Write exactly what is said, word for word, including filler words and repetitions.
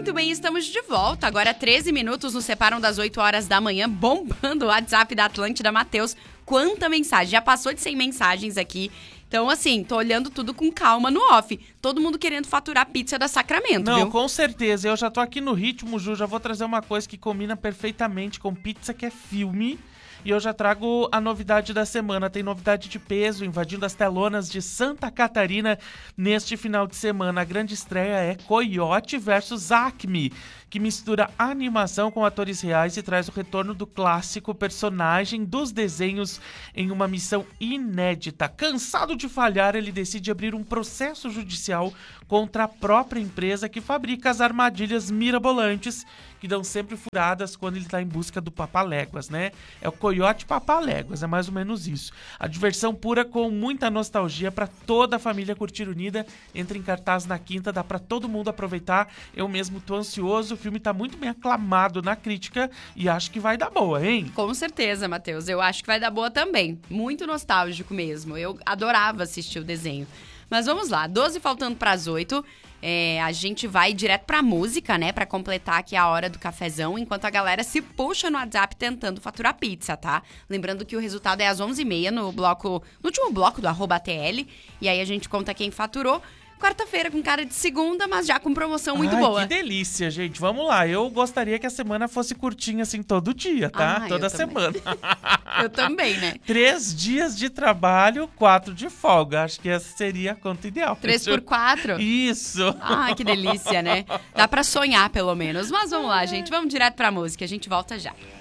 Muito bem, estamos de volta. Agora treze minutos nos separam das oito horas da manhã, bombando o WhatsApp da Atlântida. Matheus, quanta mensagem. Já passou de cem mensagens aqui. Então, assim, tô olhando tudo com calma no off. Todo mundo querendo faturar pizza da Sacramento, Não, viu? com certeza. Eu já tô aqui no ritmo, Ju. Já vou trazer uma coisa que combina perfeitamente com pizza, que é filme. E eu já trago a novidade da semana. Tem novidade de peso invadindo as telonas de Santa Catarina neste final de semana. A grande estreia é Coyote versus Acme, que mistura animação com atores reais e traz o retorno do clássico personagem dos desenhos em uma missão inédita. Cansado de falhar, ele decide abrir um processo judicial contra a própria empresa que fabrica as armadilhas mirabolantes que dão sempre furadas quando ele está em busca do Papaléguas, né? É o Coyote Papaléguas, é mais ou menos isso. A diversão pura com muita nostalgia para toda a família curtir unida. Entra em cartaz na quinta, dá para todo mundo aproveitar. Eu mesmo tô ansioso, o filme tá muito bem aclamado na crítica e acho que vai dar boa, hein? Com certeza, Matheus. Eu acho que vai dar boa também. Muito nostálgico mesmo. Eu adorava assistir o desenho. Mas vamos lá, doze faltando para as oito. É, a gente vai direto pra música, né? Pra completar aqui a hora do cafezão, enquanto a galera se puxa no WhatsApp tentando faturar pizza, tá? Lembrando que o resultado é às onze e meia no bloco, no último bloco do arroba A T L. E aí a gente conta quem faturou. Quarta-feira com cara de segunda, mas já com promoção muito Ai, boa. Que delícia, gente. Vamos lá. Eu gostaria que a semana fosse curtinha assim todo dia, tá? Ah, Toda eu semana. Eu também, né? Três dias de trabalho, quatro de folga. Acho que essa seria a conta ideal. Três por quatro? Isso. Ah, que delícia, né? Dá pra sonhar, pelo menos. Mas vamos lá, gente. Vamos direto pra música. A gente volta já.